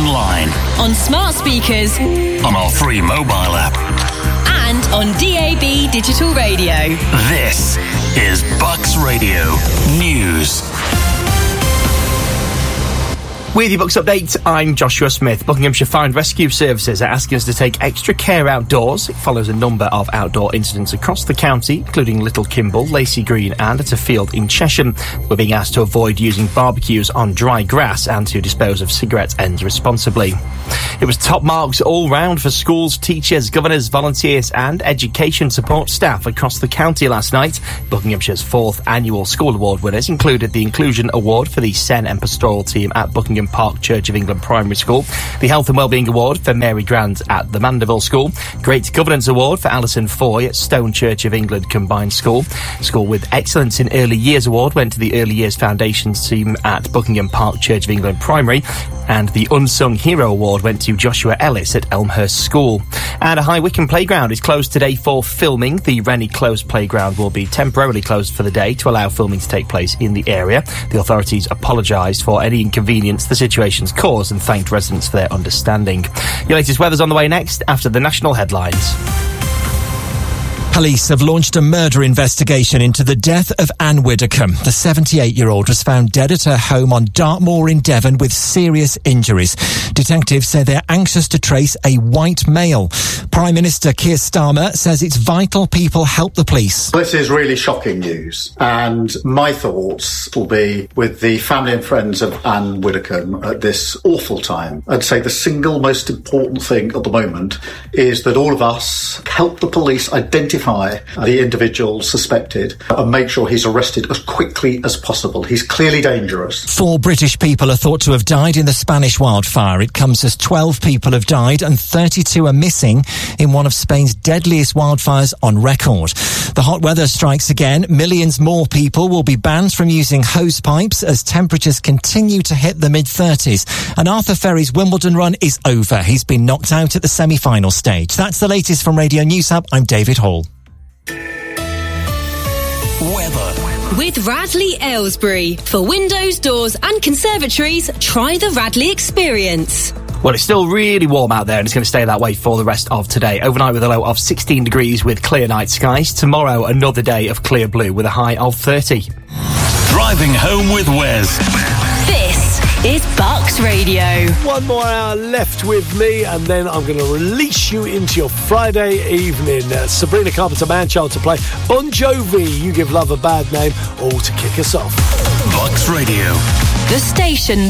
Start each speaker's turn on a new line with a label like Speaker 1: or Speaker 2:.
Speaker 1: online,
Speaker 2: on smart speakers,
Speaker 1: on our free mobile app,
Speaker 2: and on DAB digital radio.
Speaker 1: This is Bucks Radio News.
Speaker 3: With your Bucks update, I'm Joshua Smith. Buckinghamshire Fire and Rescue Services are asking us to take extra care outdoors. It follows a number of outdoor incidents across the county, including Little Kimble, Lacey Green and at a field in Chesham. We're being asked to avoid using barbecues on dry grass and to dispose of cigarette ends responsibly. It was top marks all round for schools, teachers, governors, volunteers and education support staff across the county last night. Buckinghamshire's 4th annual school award winners included the Inclusion Award for the Sen and Pastoral team at Buckingham Park Church of England Primary School, the Health and Wellbeing Award for Mary Grand at the Mandeville School, Great Governance Award for Alison Foy at Stone Church of England Combined School. School with Excellence in Early Years Award went to the Early Years Foundations team at Buckingham Park Church of England Primary, and the Unsung Hero Award went to Joshua Ellis at Elmhurst School. And a High Wycombe playground is closed today for filming. The Rennie Close playground will be temporarily closed for the day to allow filming to take place in the area. The authorities apologised for any inconvenience the situation's caused and thanked residents for their understanding. Your latest weather's on the way next after the national headlines.
Speaker 4: Police have launched a murder investigation into the death of Anne Widdecombe. The 78-year-old was found dead at her home on Dartmoor in Devon with serious injuries. Detectives say they're anxious to trace a white male. Prime Minister Keir Starmer says it's vital people help the police.
Speaker 5: This is really shocking news, and my thoughts will be with the family and friends of Anne Widdecombe at this awful time. I'd say the single most important thing at the moment is that all of us help the police identify the individual suspected and make sure he's arrested as quickly as possible. He's clearly dangerous.
Speaker 4: 4 British people are thought to have died in the Spanish wildfire. It comes as 12 people have died and 32 are missing in one of Spain's deadliest wildfires on record. The hot weather strikes again. Millions more people will be banned from using hose pipes as temperatures continue to hit the mid-30s. And Arthur Ferry's Wimbledon run is over. He's been knocked out at the semi-final stage. That's the latest from Radio News Hub. I'm David Hall.
Speaker 1: Weather.
Speaker 2: With Radley Aylesbury. For windows, doors and conservatories, try the Radley experience.
Speaker 3: Well, it's still really warm out there and it's going to stay that way for the rest of today. Overnight with a low of 16 degrees with clear night skies. Tomorrow, another day of clear blue with a high of 30.
Speaker 1: Driving home with Wes.
Speaker 2: This is Bucks Radio.
Speaker 6: One more hour left with me and then I'm going to release you into your Friday evening. Sabrina Carpenter Manchild to play. Bon Jovi, You Give Love a Bad Name, all to kick us off.
Speaker 1: Bucks Radio.
Speaker 2: The station